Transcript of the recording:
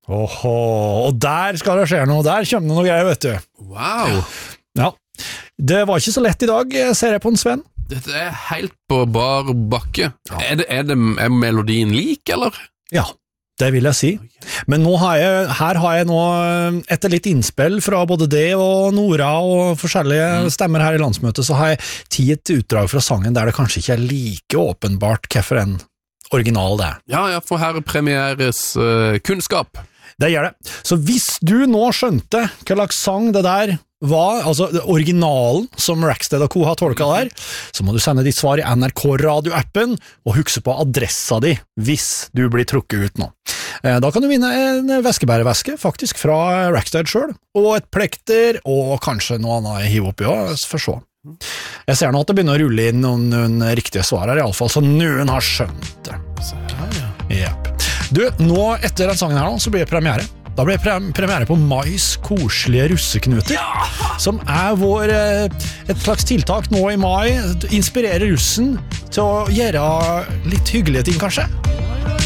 Åhå, og der skal det skje noe, der kommer det noe greier, vet du. Wow. Ja, det var ikke så lett i dag, ser jeg på en Sven. Dette helt på bar bakke. Ja. Er melodien lik, eller? Ja, det vil jeg si. Men nå her har jeg nå, etter litt innspill fra både det og Nora og forskjellige stemmer her i landsmøtet, så har jeg et utdrag fra sangen der det kanskje ikke er like åpenbart hvorfor en original det er. Ja, for her premieres kunnskap. Det gjør det. Så hvis du nå skjønte hva slags sang det der var, altså originalen som Rackstead og Co. har tolket der, så må du sende ditt svar i NRK Radio-appen og huske på adressa di hvis du blir trukket ut nå. Da kan du vinne en væskebærevæske faktisk fra Rackstead selv, og et plekter og kanskje noe annet hiv oppi også, for så. Jeg ser nå at det begynner å rulle inn noen riktige svar her i alle fall, så noen har skjønt det. Yep. Du, nå etter den sangen her nå, så blir det premiere. Da blir det premiere på Mais koselige russeknuter, som er et slags tiltak nå i mai, inspirerer russen til å gjøre litt hyggelige ting kanskje.